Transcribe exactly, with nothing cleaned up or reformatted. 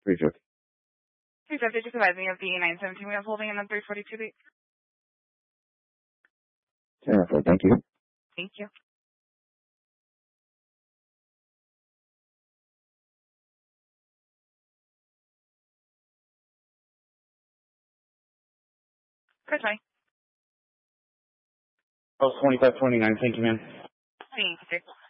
three fifty. three fifty, just advising of the nine seventeen we have holding and then three forty-two beat. ten four, thank you. Thank you. Chris, hi. Oh, twenty-five twenty-nine, thank you, man. Thank you.